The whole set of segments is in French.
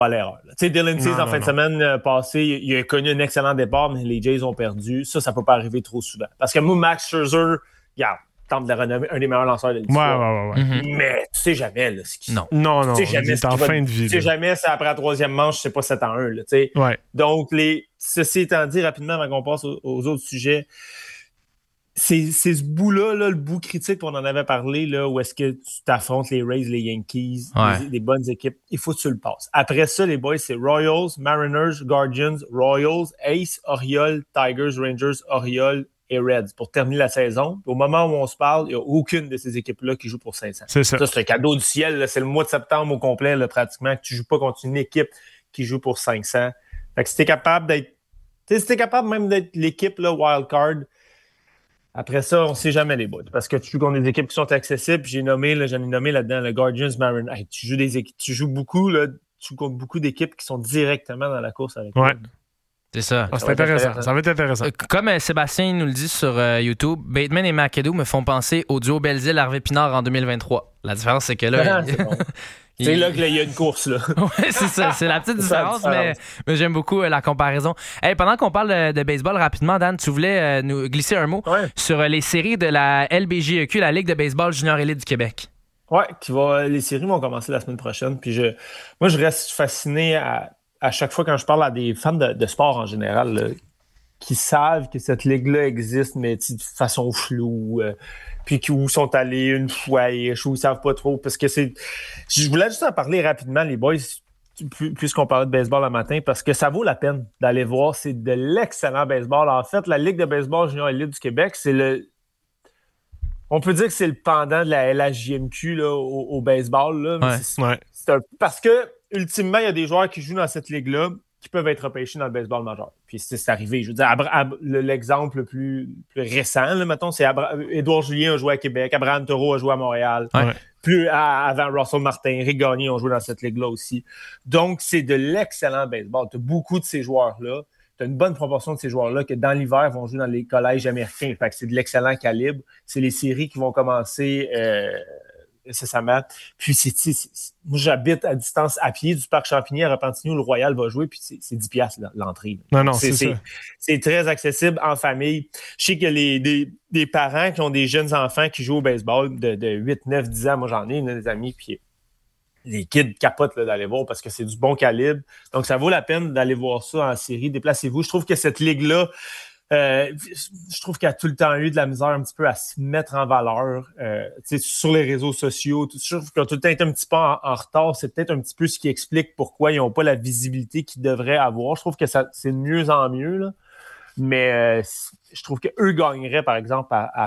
pas l'erreur. Tu sais, Dylan Cease, en fin de semaine passée, il a connu un excellent départ, mais les Jays ont perdu. Ça peut pas arriver trop souvent. Parce que moi, Max Scherzer, regarde, tente de le renommer un des meilleurs lanceurs de l'histoire. Ouais. Mais tu sais jamais là, ce qui... Non, tu sais jamais c'est en fin de vie. Tu sais jamais, c'est après la troisième manche, c'est pas 7-1. Là, tu sais. Ouais. Donc, ceci étant dit, rapidement, avant qu'on passe aux autres sujets, c'est ce bout-là, le bout critique, on en avait parlé, là, où est-ce que tu t'affrontes les Rays, les Yankees, les bonnes équipes. Il faut que tu le passes. Après ça, les boys, c'est Royals, Mariners, Guardians, Royals, Ace, Orioles, Tigers, Rangers, Orioles et Reds pour terminer la saison. Au moment où on se parle, il n'y a aucune de ces équipes-là qui joue pour 500. C'est ça. Ça, c'est un cadeau du ciel. Là. C'est le mois de septembre au complet, là, pratiquement, que tu ne joues pas contre une équipe qui joue pour 500. Fait que si tu es capable d'être... Si tu es capable même d'être l'équipe là, wild card, après ça, on ne sait jamais les bouts. Parce que tu joues contre des équipes qui sont accessibles. J'en ai nommé là-dedans le Guardians, Mariners. Hey, tu joues beaucoup, là, tu joues contre beaucoup d'équipes qui sont directement dans la course avec ouais. eux. C'est ça. C'est intéressant. Ça va être intéressant. Comme Sébastien nous le dit sur YouTube, Bateman et McAdoo me font penser au duo Belzile-Harvey Pinard en 2023. La différence, c'est que là... c'est bon. C'est là qu'il y a une course, là. Oui, c'est ça. C'est la petite différence, mais j'aime beaucoup la comparaison. Hey, pendant qu'on parle de baseball, rapidement, Dan, tu voulais nous glisser un mot sur les séries de la LBJEQ, la Ligue de baseball junior élite du Québec. Oui, les séries vont commencer la semaine prochaine. Puis moi, je reste fasciné à chaque fois quand je parle à des fans de sport en général, là, qui savent que cette ligue-là existe, mais de façon floue. Puis où sont allés une fois, où ils savent pas trop. Parce que je voulais juste en parler rapidement, les boys, puisqu'on parlait de baseball le matin, parce que ça vaut la peine d'aller voir. C'est de l'excellent baseball. En fait, la Ligue de baseball junior élite du Québec, on peut dire que c'est le pendant de la LHJMQ là, au baseball. Là. Parce que, ultimement, il y a des joueurs qui jouent dans cette ligue-là qui peuvent être repêchés dans le baseball majeur. Puis c'est arrivé. Je veux dire, l'exemple le plus récent, là, mettons, c'est Édouard Julien a joué à Québec, Abraham Taureau a joué à Montréal. Ouais. Plus avant Russell Martin, Rick Gagné ont joué dans cette ligue-là aussi. Donc, c'est de l'excellent baseball. Tu as beaucoup de ces joueurs-là. Tu as une bonne proportion de ces joueurs-là qui, dans l'hiver, vont jouer dans les collèges américains. Fait que c'est de l'excellent calibre. C'est les séries qui vont commencer incessamment. Puis, moi, j'habite à distance à pied du Parc Champigny à Repentigny où le Royal va jouer, puis c'est 10$ l'entrée. Non, c'est ça. C'est très accessible en famille. Je sais que des parents qui ont des jeunes enfants qui jouent au baseball de 8, 9, 10 ans, moi, j'en ai des amis, puis les kids capotent là, d'aller voir parce que c'est du bon calibre. Donc, ça vaut la peine d'aller voir ça en série. Déplacez-vous. Je trouve que cette ligue-là, je trouve qu'elle a tout le temps eu de la misère un petit peu à se mettre en valeur sur les réseaux sociaux. Je trouve qu'ils ont tout le temps été un petit peu en retard. C'est peut-être un petit peu ce qui explique pourquoi ils n'ont pas la visibilité qu'ils devraient avoir. Je trouve que c'est de mieux en mieux. Là. Mais je trouve qu'eux gagneraient, par exemple, à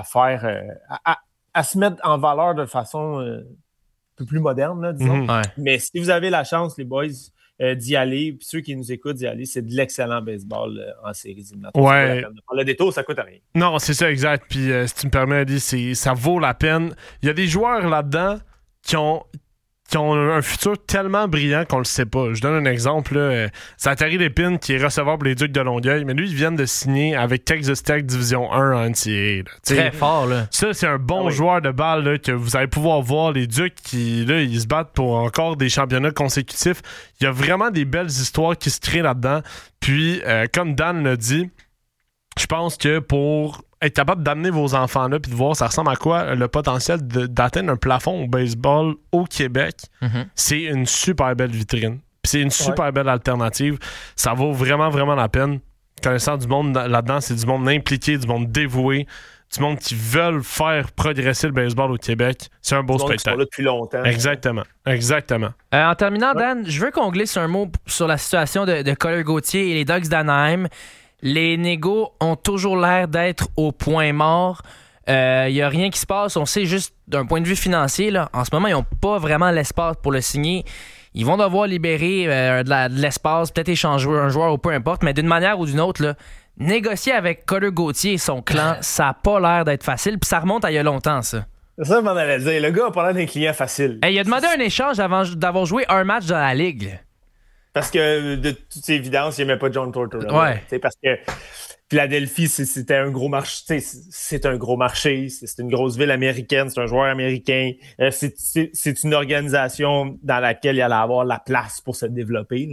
se mettre en valeur de façon un peu plus moderne, là, disons. Ouais. Mais si vous avez la chance, les boys, d'y aller, puis ceux qui nous écoutent d'y aller, c'est de l'excellent baseball en séries éliminatoires. Ouais. Le détour, ça coûte rien. Non, c'est ça, exact. Puis si tu me permets, Adi, ça vaut la peine. Il y a des joueurs là-dedans qui ont un futur tellement brillant qu'on le sait pas. Je donne un exemple. Là. Zachary Lépine, qui est receveur pour les Ducs de Longueuil, mais lui, ils viennent de signer avec Texas Tech Division 1 en NCAA. Très fort, là. Ça, c'est un bon joueur de balle là, que vous allez pouvoir voir. Les Ducs qui, là, ils se battent pour encore des championnats consécutifs. Il y a vraiment des belles histoires qui se créent là-dedans. Puis, comme Dan l'a dit, je pense que pour être capable d'amener vos enfants là puis de voir ça ressemble à quoi le potentiel d'atteindre un plafond au baseball au Québec, c'est une super belle vitrine. Puis c'est une super belle alternative. Ça vaut vraiment, vraiment la peine. Connaissant du monde là-dedans, c'est du monde impliqué, du monde dévoué, du monde qui veulent faire progresser le baseball au Québec. C'est un beau spectacle. Qui sont là depuis longtemps. Exactement. En terminant, Dan, je veux qu'on glisse un mot sur la situation de Coller Gauthier et les Ducks d'Anaheim. Les négos ont toujours l'air d'être au point mort. Il n'y a rien qui se passe. On sait juste d'un point de vue financier, là, en ce moment, ils n'ont pas vraiment l'espace pour le signer. Ils vont devoir libérer de l'espace, peut-être échanger un joueur ou peu importe, mais d'une manière ou d'une autre, là, négocier avec Coller Gauthier et son clan, ça n'a pas l'air d'être facile. Puis ça remonte à il y a longtemps, ça. Ça, je m'en allais dire. Le gars a pas l'air d'un client facile. Il a demandé un échange avant d'avoir joué un match dans la Ligue. Parce que, de toute évidence, il n'aimait pas John Tortorella. Ouais. Parce que Philadelphie, c'était un gros marché. C'est un gros marché. C'est une grosse ville américaine. C'est un joueur américain. C'est une organisation dans laquelle il allait avoir la place pour se développer.